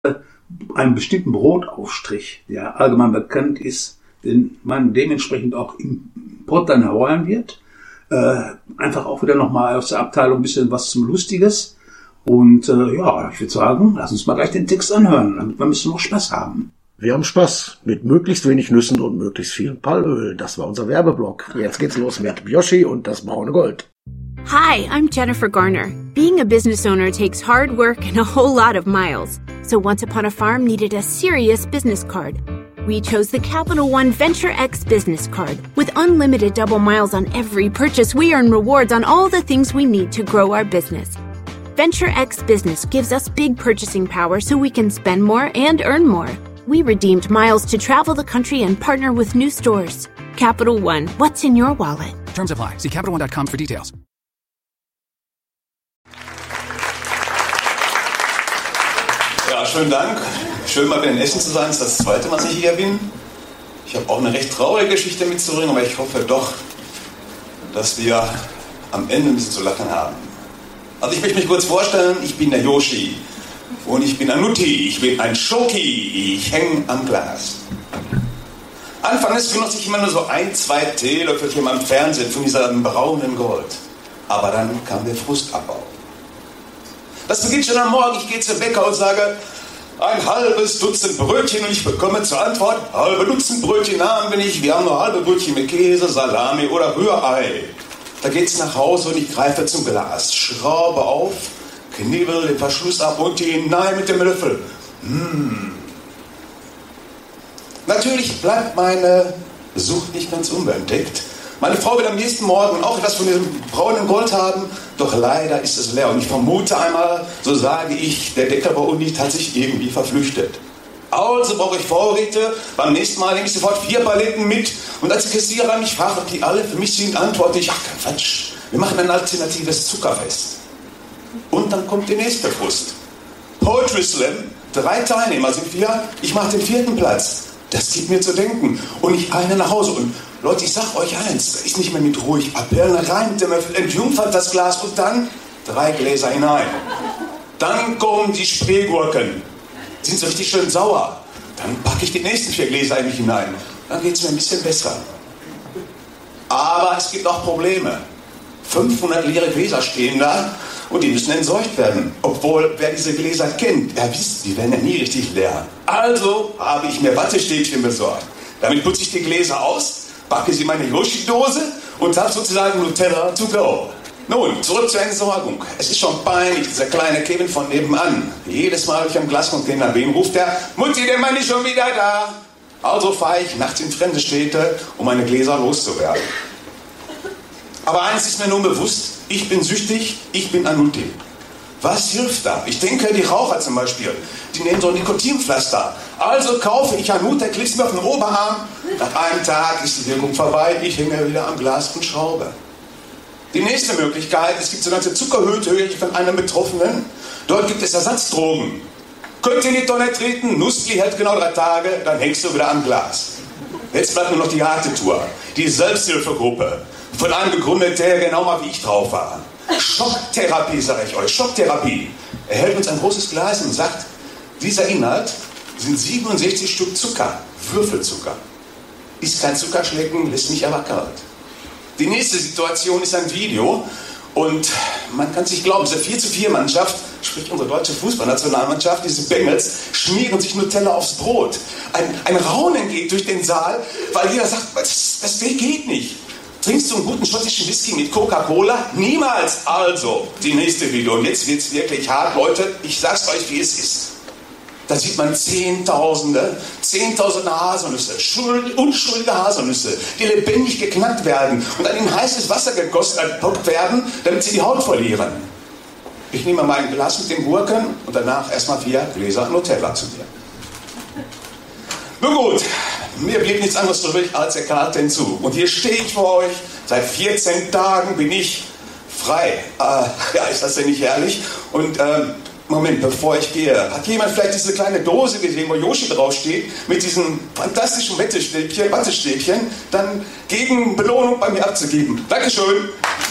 einen bestimmten Brotaufstrich, der allgemein bekannt ist, den man dementsprechend auch im Pot dann herholen wird. Einfach auch wieder nochmal aus der Abteilung ein bisschen was zum Lustiges. Und ja, ich würde sagen, lass uns mal gleich den Text anhören, damit wir ein bisschen noch Spaß haben. Wir haben Spaß mit möglichst wenig Nüssen und möglichst viel Palmöl. Das war unser Werbeblock. Jetzt geht's los mit Yoshi und das braune Gold. Hi, I'm Jennifer Garner. Being a business owner takes hard work and a whole lot of miles. So Once Upon a Farm needed a serious business card. We chose the Capital One Venture X business card. With unlimited double miles on every purchase, we earn rewards on all the things we need to grow our business. Venture X Business gives us big purchasing power so we can spend more and earn more. We redeemed miles to travel the country and partner with new stores. Capital One, what's in your wallet? Terms apply. See CapitalOne.com for details. Ja, schönen Dank. Schön mal wieder in Essen zu sein. Das ist das zweite Mal, dass ich hier bin. Ich habe auch eine recht traurige Geschichte mitzubringen, aber ich hoffe doch, dass wir am Ende ein bisschen zu lachen haben. Also ich möchte mich kurz vorstellen, ich bin der Yoshi und ich bin ein Nutti, ich bin ein Schoki, ich hänge am Glas. Anfangs genoss ich immer nur so 1-2 Teelöffelchen am Fernsehen von diesem braunen Gold. Aber dann kam der Frustabbau. Das beginnt schon am Morgen, ich gehe zum Bäcker und sage, ein halbes Dutzend Brötchen und ich bekomme zur Antwort, halbe Dutzend Brötchen haben wir nicht, wir haben nur halbe Brötchen mit Käse, Salami oder Rührei. Da geht's nach Hause und ich greife zum Glas, schraube auf, knibbel den Verschluss ab und hinein mit dem Löffel. Natürlich bleibt meine Sucht nicht ganz unbeentdeckt. Meine Frau will am nächsten Morgen auch etwas von diesem braunen Gold haben, doch leider ist es leer. Und ich vermute einmal, so sage ich, der Deckel bei Unit hat sich irgendwie verflüchtet. Also brauche ich Vorräte, beim nächsten Mal nehme ich sofort 4 Paletten mit. Und als die Kassierer mich fragt, ob die alle für mich sind, antworte ich, ach Quatsch, wir machen ein alternatives Zuckerfest. Und dann kommt die nächste Frust. Poetry Slam, 3 Teilnehmer sind wir, ich mache den 4. Platz. Das gibt mir zu denken. Und ich eile nach Hause. Und Leute, ich sag euch eins, da ist nicht mehr mit ruhig Appellen, rein mit dem Löffel, entjungfert das Glas und dann 3 Gläser hinein. Dann kommen die Spreegurken. Die sind so richtig schön sauer. Dann packe ich die nächsten 4 Gläser in mich hinein. Dann geht es mir ein bisschen besser. Aber es gibt auch Probleme. 500 leere Gläser stehen da und die müssen entsorgt werden. Obwohl, wer diese Gläser kennt, der wisst, die werden ja nie richtig leer. Also habe ich mir Wattestäbchen besorgt. Damit putze ich die Gläser aus, packe sie in meine Yoshi-Dose und habe sozusagen Nutella to go. Nun, zurück zur Entsorgung. Es ist schon peinlich, dieser kleine Kevin von nebenan. Jedes Mal, wenn ich am Glascontainer bin, ruft er, Mutti, der Mann ist schon wieder da. Also fahre ich nachts in fremde Städte, um meine Gläser loszuwerden. Aber eins ist mir nun bewusst, ich bin süchtig, ich bin ein Nutti. Was hilft da? Ich denke, die Raucher zum Beispiel, die nehmen so ein Nikotinpflaster. Also kaufe ich Anut, der klebst mir auf den Oberarm. Nach einem Tag ist die Wirkung vorbei, ich hänge wieder am Glas und schraube. Die nächste Möglichkeit, es gibt sogenannte Zuckerhöhe von einem Betroffenen. Dort gibt es Ersatzdrogen. Könnt ihr in die Tonne treten, Nussli hält genau 3 Tage, dann hängst du wieder am Glas. Jetzt bleibt nur noch die harte Tour. Die Selbsthilfegruppe. Von einem gegründet, der genau mal wie ich drauf war. Schocktherapie, sage ich euch, Schocktherapie. Er hält uns ein großes Glas und sagt, dieser Inhalt sind 67 Stück Zucker, Würfelzucker. Ist kein Zuckerschlecken, lässt mich aber kalt. Die nächste Situation ist ein Video und man kann es nicht glauben, diese 4-4-Mannschaft, sprich unsere deutsche Fußballnationalmannschaft, diese Bengals, schmieren sich Nutella aufs Brot. Ein Raunen geht durch den Saal, weil jeder sagt, das geht nicht. Trinkst du einen guten schottischen Whisky mit Coca-Cola? Niemals! Also, die nächste Video. Und jetzt wird es wirklich hart, Leute. Ich sag's euch, wie es ist. Da sieht man Zehntausende Haselnüsse, unschuldige Haselnüsse, die lebendig geknackt werden und dann in heißes Wasser gepackt werden, damit sie die Haut verlieren. Ich nehme mal ein Glas mit den Gurken und danach erstmal 4 Gläser Nutella zu mir. Nun gut, mir blieb nichts anderes übrig, als der Karte hinzu. Und hier stehe ich vor euch, seit 14 Tagen bin ich frei. Ja, ist das denn nicht herrlich? Und Moment, bevor ich gehe, hat jemand vielleicht diese kleine Dose gesehen, wo Yoshi draufsteht, mit diesem fantastischen Wattestäbchen, dann gegen Belohnung bei mir abzugeben? Dankeschön.